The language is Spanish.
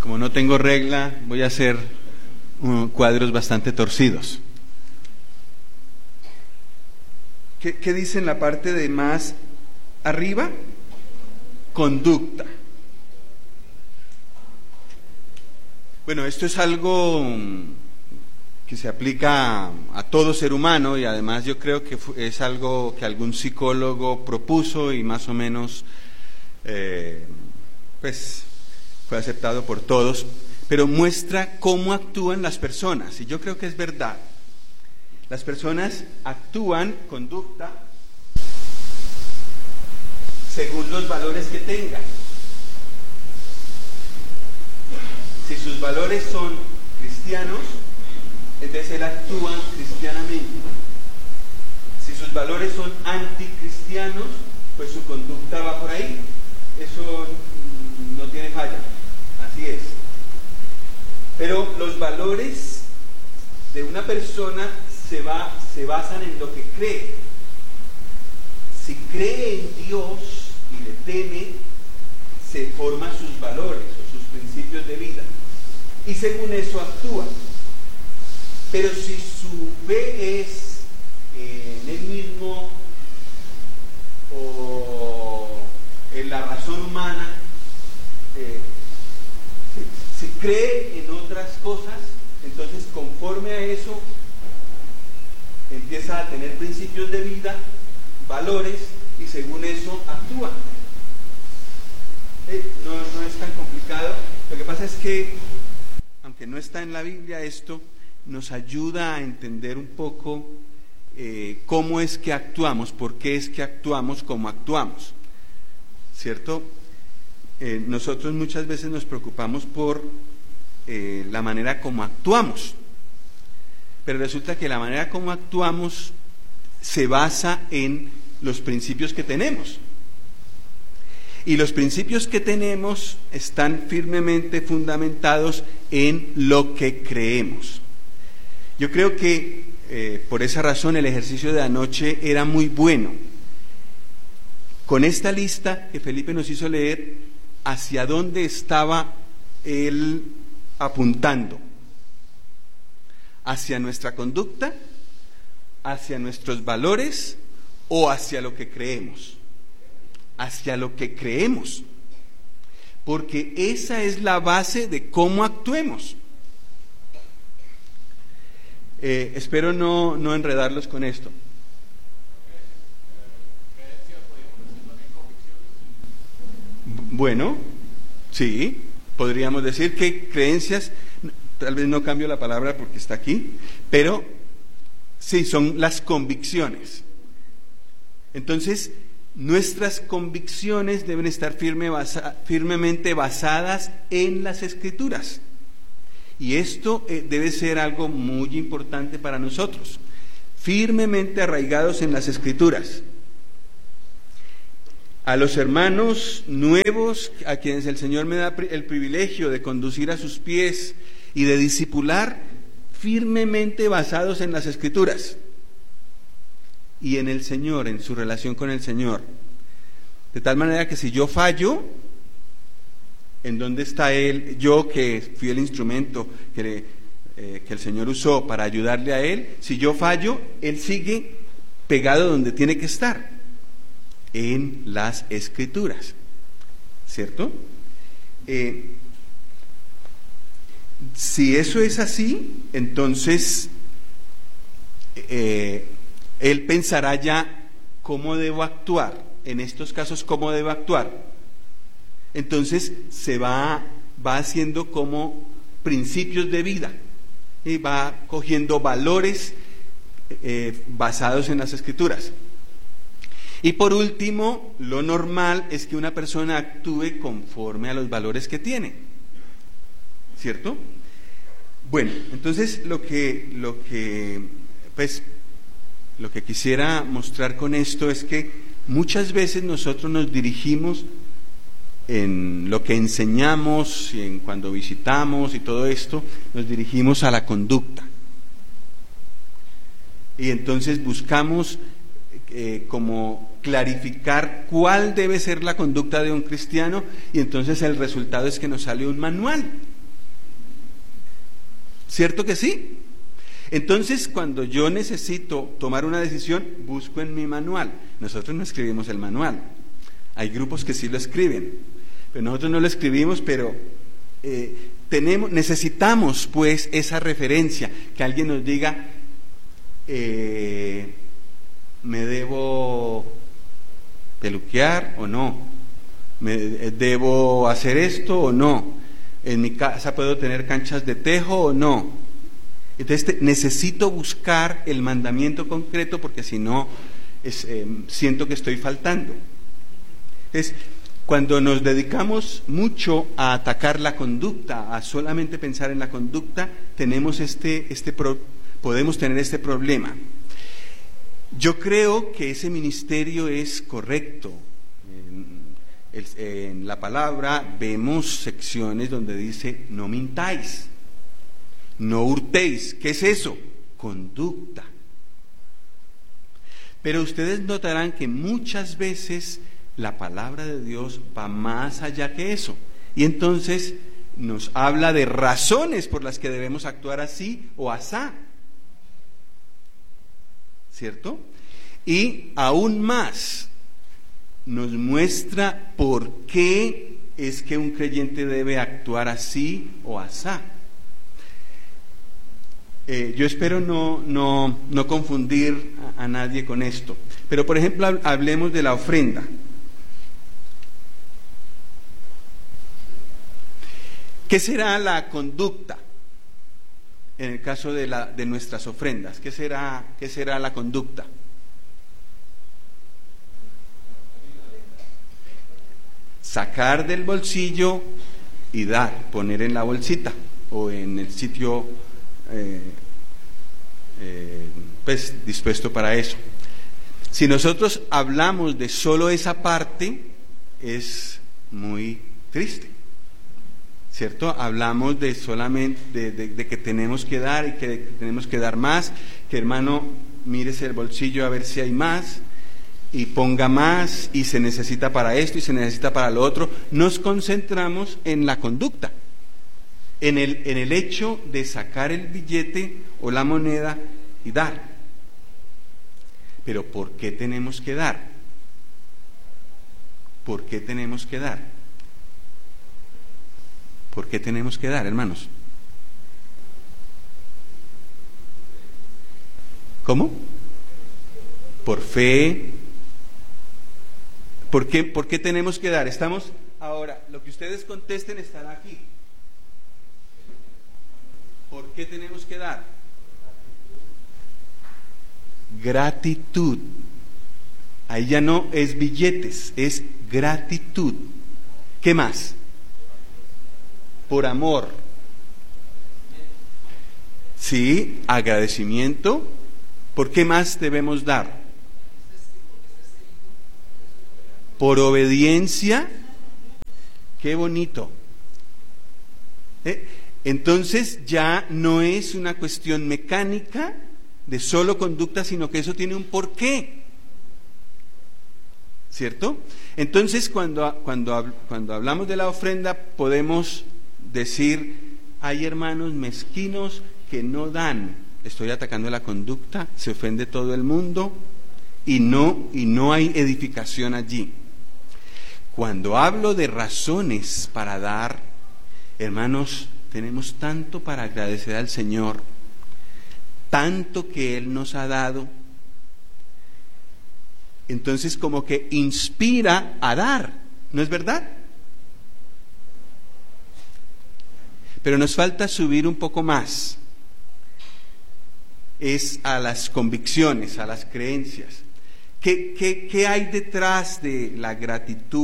Como no tengo regla, voy a hacer cuadros bastante torcidos. ¿Qué dice en la parte de más arriba? Conducta. Bueno, esto es algo que se aplica a todo ser humano, y además yo creo que es algo que algún psicólogo propuso y más o menos pues fue aceptado por todos, pero muestra cómo actúan las personas, y yo creo que es verdad. Las personas actúan, conducta, según los valores que tengan. Si sus valores son cristianos, entonces él actúa cristianamente. Si sus valores son anticristianos, pues su conducta va por ahí. Eso no tiene falla, así es. Pero los valores de una persona se basan en lo que cree. Si cree en Dios y le teme, se forman sus valores o sus principios de vida, y según eso actúa. Pero si su fe es en él mismo o en la razón humana, si cree en otras cosas, entonces conforme a eso empieza a tener principios de vida, valores, y según eso actúa. No es tan complicado. Lo que pasa es que, aunque no está en la Biblia, esto nos ayuda a entender un poco cómo es que actuamos, por qué es que actuamos como actuamos, ¿cierto? Nosotros muchas veces nos preocupamos por la manera como actuamos, pero resulta que la manera como actuamos se basa en los principios que tenemos. Y los principios que tenemos están firmemente fundamentados en lo que creemos. Yo creo que por esa razón el ejercicio de anoche era muy bueno. Con esta lista que Felipe nos hizo leer, hacia dónde estaba él apuntando. ¿Hacia nuestra conducta? ¿Hacia nuestros valores? ¿O hacia lo que creemos? Hacia lo que creemos, porque esa es la base de cómo actuemos. Espero no enredarlos con esto. Bueno, sí, podríamos decir que creencias, tal vez no cambio la palabra porque está aquí, pero sí, son las convicciones. Entonces, nuestras convicciones deben estar firmemente basadas en las Escrituras. Y esto debe ser algo muy importante para nosotros. Firmemente arraigados en las Escrituras. A los hermanos nuevos, a quienes el Señor me da el privilegio de conducir a sus pies y de discipular, firmemente basados en las Escrituras y en el Señor, en su relación con el Señor. De tal manera que si yo fallo, ¿en dónde está Él? Yo que fui el instrumento que el Señor usó para ayudarle a Él, si yo fallo, Él sigue pegado donde tiene que estar, en las Escrituras, ¿cierto? Si eso es así, entonces Él pensará ya cómo debo actuar, en estos casos cómo debo actuar. Entonces se va haciendo como principios de vida y va cogiendo valores basados en las Escrituras. Y por último, lo normal es que una persona actúe conforme a los valores que tiene, ¿cierto? Bueno, entonces lo que quisiera mostrar con esto es que muchas veces nosotros nos dirigimos en lo que enseñamos y cuando visitamos y todo esto, nos dirigimos a la conducta. Y entonces buscamos como clarificar cuál debe ser la conducta de un cristiano, y entonces el resultado es que nos sale un manual ¿Cierto que sí? Entonces, cuando yo necesito tomar una decisión, busco en mi manual. Nosotros no escribimos el manual. Hay grupos que sí lo escriben, pero nosotros no lo escribimos, pero necesitamos pues esa referencia, que alguien nos diga, ¿me debo peluquear o no? ¿Debo hacer esto o no? ¿En mi casa puedo tener canchas de tejo o no? Entonces necesito buscar el mandamiento concreto, porque si no siento que estoy faltando. Entonces, cuando nos dedicamos mucho a atacar la conducta, a solamente pensar en la conducta, tenemos podemos tener este problema. Yo creo que ese ministerio es correcto. En la palabra vemos secciones donde dice: no mintáis, no hurtéis. ¿Qué es eso? Conducta. Pero ustedes notarán que muchas veces la palabra de Dios va más allá que eso, y entonces nos habla de razones por las que debemos actuar así o asá, ¿cierto? Y aún más nos muestra por qué es que un creyente debe actuar así o asá. Yo espero no confundir a nadie con esto, pero por ejemplo hablemos de la ofrenda. ¿Qué será la conducta en el caso de nuestras ofrendas? ¿Qué será la conducta? Sacar del bolsillo y dar, poner en la bolsita o en el sitio pues dispuesto para eso. Si nosotros hablamos de solo esa parte, es muy triste, ¿cierto? Hablamos de solamente de que tenemos que dar y que tenemos que dar más, que hermano, mírese el bolsillo a ver si hay más y ponga más, y se necesita para esto y se necesita para lo otro. Nos concentramos en la conducta, en el hecho de sacar el billete o la moneda y dar. Pero ¿por qué tenemos que dar? ¿Por qué tenemos que dar? ¿Por qué tenemos que dar, hermanos? ¿Cómo? Por fe. ¿Por qué tenemos que dar? Estamos ahora, lo que ustedes contesten estará aquí. ¿Por qué tenemos que dar? Gratitud. Ahí ya no es billetes, es gratitud. ¿Qué más? Por amor. Sí, agradecimiento. ¿Por qué más debemos dar? Por obediencia. Qué bonito. Entonces ya no es una cuestión mecánica de solo conducta, sino que eso tiene un porqué, ¿cierto? Entonces cuando hablamos de la ofrenda, podemos decir: hay hermanos mezquinos que no dan. Estoy atacando la conducta, se ofende todo el mundo y no hay edificación allí. Cuando hablo de razones para dar, hermanos, tenemos tanto para agradecer al Señor, tanto que Él nos ha dado. Entonces como que inspira a dar, ¿no es verdad? Pero nos falta subir un poco más. Es a las convicciones, a las creencias. ¿Qué hay detrás de la gratitud?